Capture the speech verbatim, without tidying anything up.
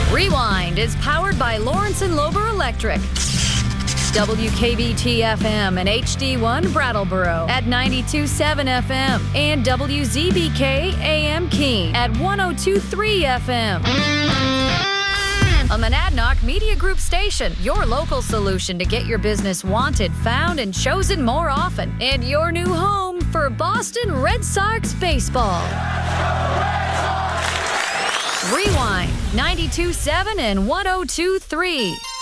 Rewind is powered by Lawrence and Lober Electric. W K B T F M and H D one Brattleboro at ninety-two point seven F M and W Z B K A M Keene at one oh two point three F M. A Monadnock Media Group station, your local solution to get your business wanted, found, and chosen more often. And your new home for Boston Red Sox baseball. Rewind, ninety-two point seven and one oh two point three.